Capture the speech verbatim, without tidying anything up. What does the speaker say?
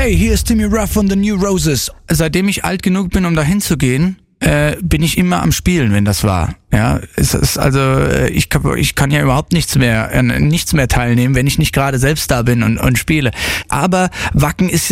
Hey, hier ist Timmy Ruff von The New Roses. Seitdem ich alt genug bin, um da hinzugehen, äh, bin ich immer am Spielen, wenn das war. Ja, es ist also ich kann, ich kann ja überhaupt nichts mehr, äh, nichts mehr teilnehmen, wenn ich nicht gerade selbst da bin und, und spiele. Aber Wacken ist